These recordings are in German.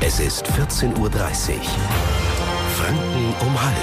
Es ist 14:30 Uhr. Franken um halb.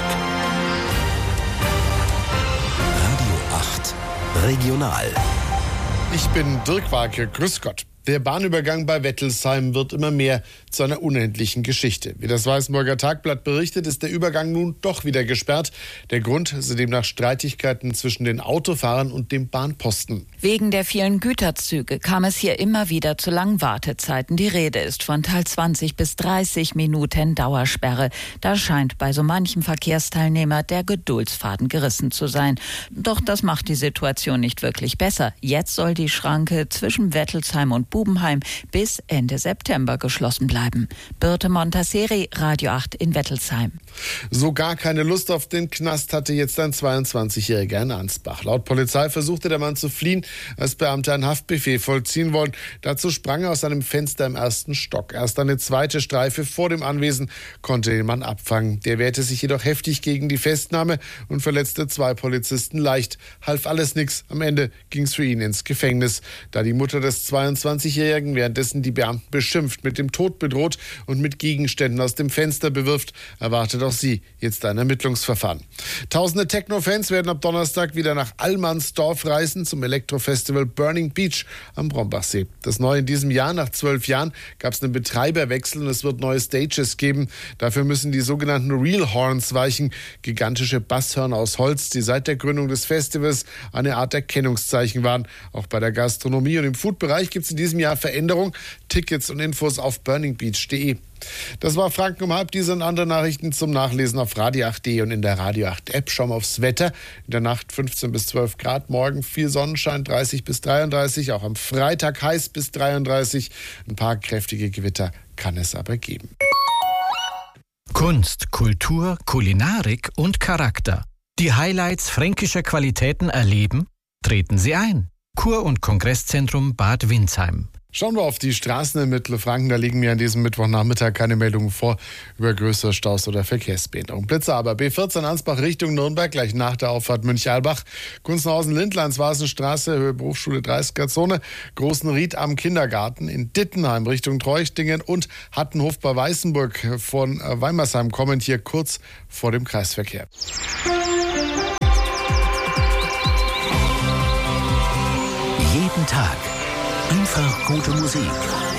Radio 8 Regional. Ich bin Dirk Warke, grüß Gott. Der Bahnübergang bei Wettelsheim wird immer mehr zu einer unendlichen Geschichte. Wie das Weißenburger Tagblatt berichtet, ist der Übergang nun doch wieder gesperrt. Der Grund sind demnach Streitigkeiten zwischen den Autofahrern und dem Bahnposten. Wegen der vielen Güterzüge kam es hier immer wieder zu langen Wartezeiten. Die Rede ist von teils 20 bis 30 Minuten Dauersperre. Da scheint bei so manchem Verkehrsteilnehmer der Geduldsfaden gerissen zu sein. Doch das macht die Situation nicht wirklich besser. Jetzt soll die Schranke zwischen Wettelsheim und Bubenheim bis Ende September geschlossen bleiben. Birte Montasseri, Radio 8 in Wettelsheim. So gar keine Lust auf den Knast hatte jetzt ein 22-Jähriger in Ansbach. Laut Polizei versuchte der Mann zu fliehen, als Beamte einen Haftbefehl vollziehen wollen. Dazu sprang er aus einem Fenster im ersten Stock. Erst eine zweite Streife vor dem Anwesen konnte den Mann abfangen. Der wehrte sich jedoch heftig gegen die Festnahme und verletzte 2 Polizisten leicht. Half alles nichts. Am Ende ging es für ihn ins Gefängnis. Da die Mutter des 22-Jährigen währenddessen die Beamten beschimpft, mit dem Tod bedroht und mit Gegenständen aus dem Fenster bewirft, erwartet auch sie jetzt ein Ermittlungsverfahren. Tausende Techno-Fans werden ab Donnerstag wieder nach Allmannsdorf reisen zum Elektrofestival Burning Beach am Brombachsee. Das Neue in diesem Jahr, nach 12 Jahren, gab es einen Betreiberwechsel und es wird neue Stages geben. Dafür müssen die sogenannten Real Horns weichen, gigantische Basshörner aus Holz, die seit der Gründung des Festivals eine Art Erkennungszeichen waren. Auch bei der Gastronomie und im Food-Bereich gibt es in diesem Jahr Veränderung. Tickets und Infos auf burningbeach.de. Das war Franken um halb. Diese und andere Nachrichten zum Nachlesen auf radio8.de und in der Radio 8 App. Schauen wir aufs Wetter. In der Nacht 15 bis 12 Grad. Morgen viel Sonnenschein, 30 bis 33. Auch am Freitag heiß bis 33. Ein paar kräftige Gewitter kann es aber geben. Kunst, Kultur, Kulinarik und Charakter. Die Highlights fränkischer Qualitäten erleben? Treten Sie ein. Kur- und Kongresszentrum Bad Windsheim. Schauen wir auf die Straßen in Mittelfranken. Da liegen mir an diesem Mittwochnachmittag keine Meldungen vor über größere Staus oder Verkehrsbehinderung. Blitzer aber. B14 Ansbach Richtung Nürnberg, gleich nach der Auffahrt Münch-Albach. Gunzenhausen-Lindlands, Wasenstraße, Höhe Berufsschule 30er-Zone. Großenried am Kindergarten. In Dittenheim Richtung Treuchtingen und Hattenhof bei Weißenburg von Weimersheim kommen hier kurz vor dem Kreisverkehr. Jeden Tag einfach gute Musik.